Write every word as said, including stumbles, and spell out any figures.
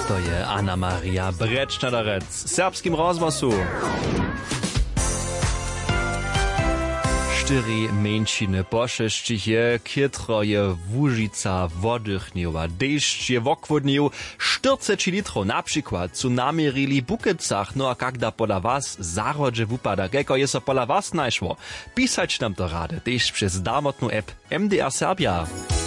To je Anna Maria Brečnadarec w serbskim rozgłosu. Cztery mężczyzny poszeszczych je, kietro je Łużyca wodychniła, deszcz je wokwodnił, czterdzieści litrów na przykład su namierili w Bukecach, no a kada pola was zarodże wupada, keko je so pola was najszło. Pisać nam to rady, też przez damotną app M D R Serbia.